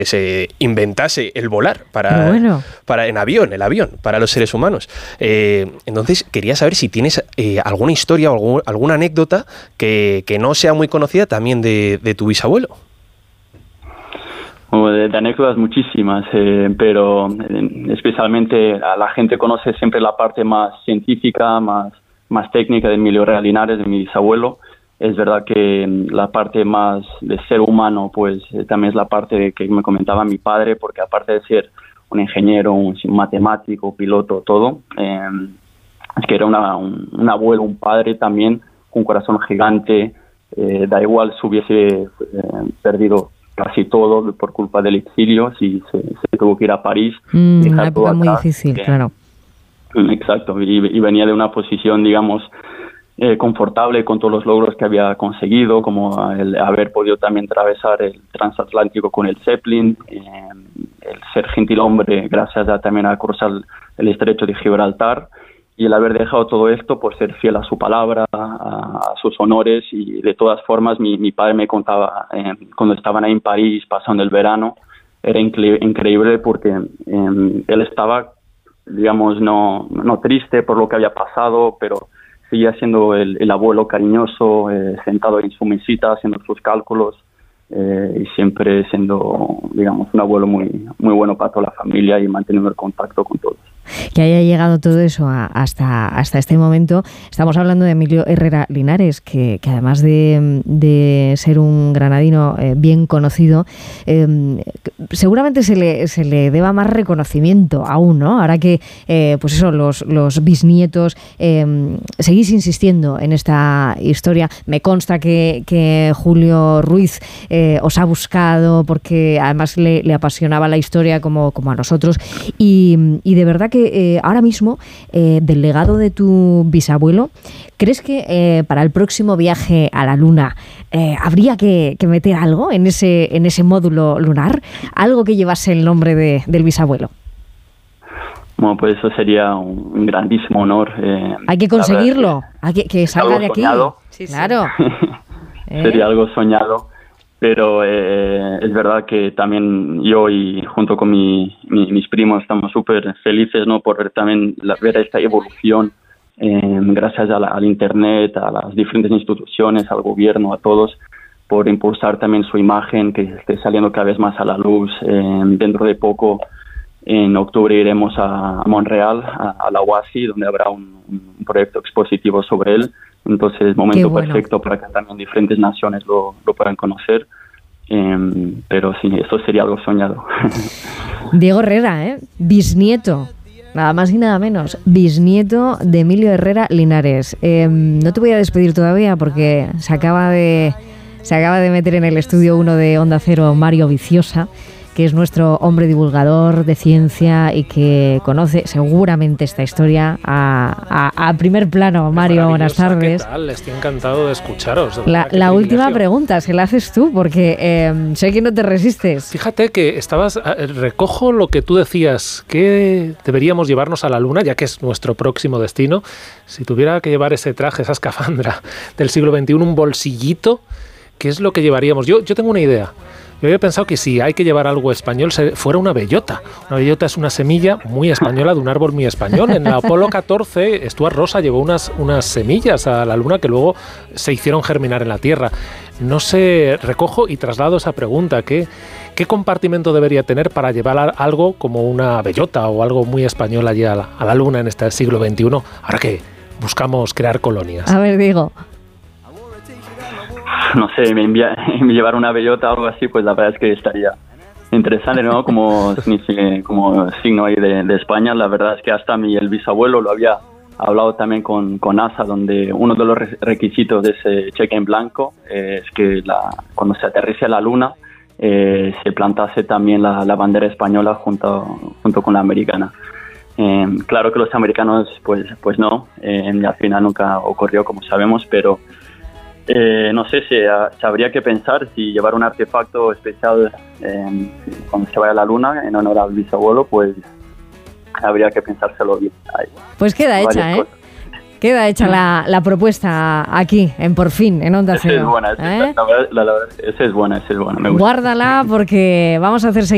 se inventase el volar para el avión, para los seres humanos. Entonces, quería saber si tienes alguna historia o alguna anécdota que no sea muy conocida también de tu bisabuelo. De anécdotas muchísimas, pero especialmente a la gente conoce siempre la parte más científica, más técnica de Emilio Herrera Linares, de mi bisabuelo. Es verdad que la parte más de ser humano, pues también es la parte que me comentaba mi padre, porque aparte de ser un ingeniero, un matemático, piloto, todo, es que era un abuelo, un padre también, con un corazón gigante. Da igual si hubiese perdido casi todo por culpa del exilio, si se tuvo que ir a París. Una época muy difícil, claro. Exacto, y venía de una posición, digamos, confortable con todos los logros que había conseguido, como el haber podido también atravesar el transatlántico con el Zeppelin, el ser gentilhombre gracias también a cruzar el estrecho de Gibraltar, y el haber dejado todo esto por ser fiel a su palabra, a sus honores. Y de todas formas mi padre me contaba, cuando estaban ahí en París pasando el verano, era increíble porque él estaba, digamos, no triste por lo que había pasado, pero seguía siendo el abuelo cariñoso, sentado en su mesita haciendo sus cálculos, y siempre siendo, digamos, un abuelo muy bueno para toda la familia y manteniendo el contacto con todos. Que haya llegado todo eso hasta este momento. Estamos hablando de Emilio Herrera Linares, que además de ser un granadino bien conocido, seguramente se le deba más reconocimiento aún, ¿no? Ahora que pues eso, los bisnietos seguís insistiendo en esta historia. Me consta que Julio Ruiz os ha buscado porque además le apasionaba la historia como a nosotros, y de verdad que ahora mismo, del legado de tu bisabuelo, ¿crees que para el próximo viaje a la Luna habría que meter algo en ese módulo lunar? ¿Algo que llevase el nombre del bisabuelo? Bueno, pues eso sería un grandísimo honor. Hay que conseguirlo, hay que salga de aquí. Soñado. Sí, claro. Sería algo soñado. Pero es verdad que también yo y junto con mis primos estamos súper felices, ¿no? Por ver esta evolución, gracias al Internet, a las diferentes instituciones, al gobierno, a todos, por impulsar también su imagen, que esté saliendo cada vez más a la luz. Dentro de poco, en octubre, iremos a Montreal, a la UASI, donde habrá un proyecto expositivo sobre él. Entonces, momento perfecto para que también diferentes naciones lo puedan conocer. Pero sí, eso sería algo soñado. Diego Herrera, bisnieto, nada más y nada menos, bisnieto de Emilio Herrera Linares. No te voy a despedir todavía porque se acaba de meter en el estudio 1 de Onda Cero Mario Viciosa, que es nuestro hombre divulgador de ciencia y que conoce seguramente esta historia a primer plano. Mario, buenas tardes. ¿Qué tal? Estoy encantado de escucharos. La última pregunta se la haces tú, porque sé que no te resistes. Fíjate que recojo lo que tú decías, que deberíamos llevarnos a la Luna, ya que es nuestro próximo destino. Si tuviera que llevar ese traje, esa escafandra del siglo XXI, un bolsillito, ¿qué es lo que llevaríamos? Yo tengo una idea. Yo había pensado que si hay que llevar algo español, fuera una bellota. Una bellota es una semilla muy española de un árbol muy español. En la Apolo 14, Stuart Rosa llevó unas semillas a la Luna que luego se hicieron germinar en la Tierra. No sé, recojo y traslado esa pregunta. ¿Qué compartimento debería tener para llevar algo como una bellota o algo muy español allí a la Luna en este siglo XXI? Ahora que buscamos crear colonias. A ver, Diego. No sé, me llevar una bellota o algo así, pues la verdad es que estaría interesante, ¿no? Como signo ahí de España. La verdad es que hasta el bisabuelo lo había hablado también con NASA, donde uno de los requisitos de ese cheque en blanco es que cuando se aterrice a la Luna se plantase también la bandera española junto con la americana. Claro que los americanos pues no, al final nunca ocurrió, como sabemos, pero no sé si habría que pensar si llevar un artefacto especial cuando se vaya a la Luna en honor al bisabuelo, pues habría que pensárselo bien. Pues queda hecha, ¿eh? Queda hecha la propuesta aquí, en Por Fin, en Onda Cero. Esa es buena, esa es buena. Me gusta. Guárdala porque vamos a hacer